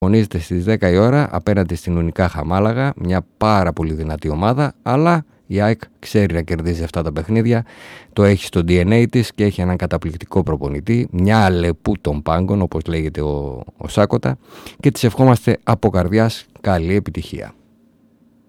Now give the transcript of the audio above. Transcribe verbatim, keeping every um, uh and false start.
Αγωνίζεται στις δέκα η ώρα απέναντι στην Ουνικάχα Μάλαγα, μια πάρα πολύ δυνατή ομάδα, αλλά η ΑΕΚ ξέρει να κερδίζει αυτά τα παιχνίδια, το έχει στο ντι εν έι της και έχει έναν καταπληκτικό προπονητή, μια αλεπού των πάγκων όπως λέγεται ο, ο Σάκοτα, και της ευχόμαστε από καρδιάς καλή επιτυχία.